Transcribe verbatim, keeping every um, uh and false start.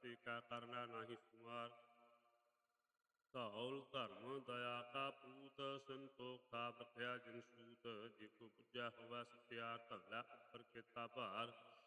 ਕਰਤੇ ਕਾ ਕਰਨਾ ਨਾਹੀ ਸੁਮਾਰ। ਧੌਲ ਧਰਮ ਦਇਆ ਕਾ ਪੂਤ, ਸੰਤੋਖ ਥਾਪ ਰਖਿਆ ਜਿਨ ਸੂਤ। ਜੇ ਕੋ ਬੁੱਝਾ ਹੋਵੈ ਸਤਿਆਰ, ਧਰਲਾ ਉੱਪਰ ਕੀਤਾ ਭਾਰ।